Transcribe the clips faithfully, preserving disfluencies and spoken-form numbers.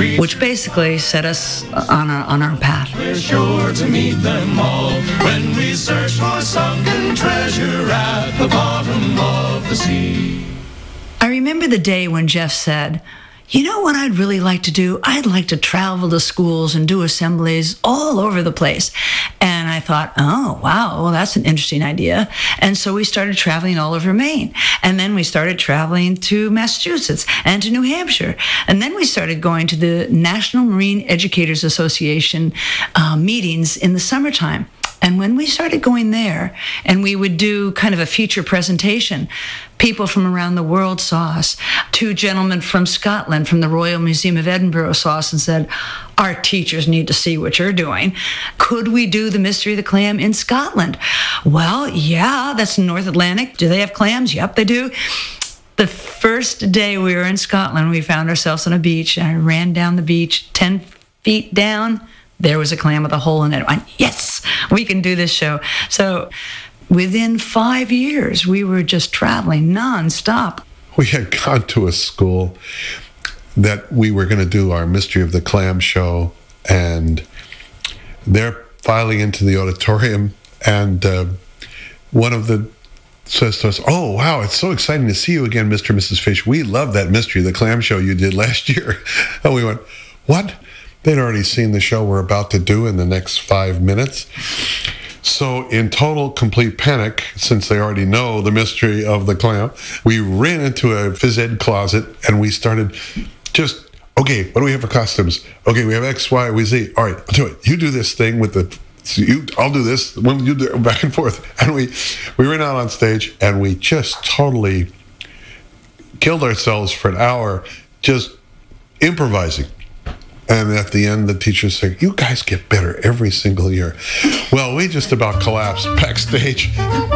which basically set us on our, on our path. We're sure to meet them all when we search for sunken treasure at the bottom of the sea. I remember the day when Jeff said, you know what I'd really like to do? I'd like to travel to schools and do assemblies all over the place. And I thought, oh, wow, well, that's an interesting idea. And so we started traveling all over Maine. And then we started traveling to Massachusetts and to New Hampshire. And then we started going to the National Marine Educators Association uh, meetings in the summertime. And when we started going there, and we would do kind of a feature presentation, people from around the world saw us. Two gentlemen from Scotland, from the Royal Museum of Edinburgh, saw us and said, our teachers need to see what you're doing. Could we do the Mystery of the Clam in Scotland? Well, yeah, that's North Atlantic. Do they have clams? Yep, they do. The first day we were in Scotland, we found ourselves on a beach, and I ran down the beach ten feet down. There was a clam with a hole in it. I went, yes, we can do this show. So within five years, we were just traveling nonstop. We had gone to a school that we were going to do our Mystery of the Clam show, and they're filing into the auditorium, and uh, one of the says to us, oh, wow, it's so exciting to see you again, Mister and Missus Fish. We love that Mystery of the Clam show you did last year. And we went, what? They'd already seen the show we're about to do in the next five minutes. So in total, complete panic, since they already know the Mystery of the Clam, we ran into a phys ed closet and we started just, okay, what do we have for costumes? Okay, we have X, Y, we Z. All right, I'll do it. You do this thing with the, so you, I'll do this. When you do it, back and forth. And we, we ran out on stage and we just totally killed ourselves for an hour just improvising. And at the end, the teachers say, you guys get better every single year. Well, we just about collapsed backstage.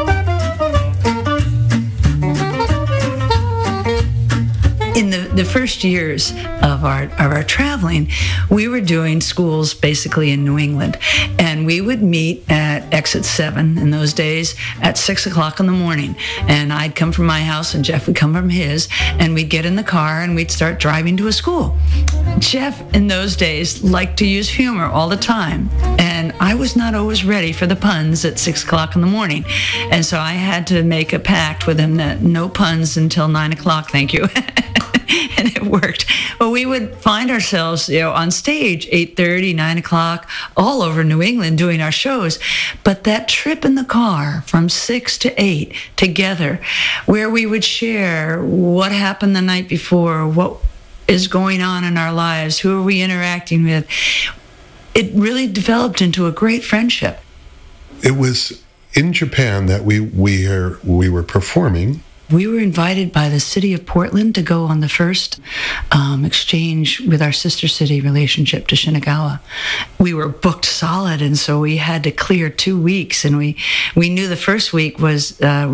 In the, the first years of our of our traveling, we were doing schools basically in New England. And we would meet at Exit seven in those days at six o'clock in the morning. And I'd come from my house and Jeff would come from his. And we'd get in the car and we'd start driving to a school. Jeff, in those days, liked to use humor all the time. And I was not always ready for the puns at six o'clock in the morning. And so I had to make a pact with him that no puns until nine o'clock, thank you. And it worked. Well, we would find ourselves, you know, on stage eight thirty, nine o'clock, all over New England doing our shows. But that trip in the car from six to eight together, where we would share what happened the night before, what is going on in our lives, who are we interacting with, it really developed into a great friendship. It was in Japan that we we are, we were performing. We were invited by the city of Portland to go on the first um, exchange with our sister city relationship to Shinagawa. We were booked solid, and so we had to clear two weeks, and we, we knew the first week was uh,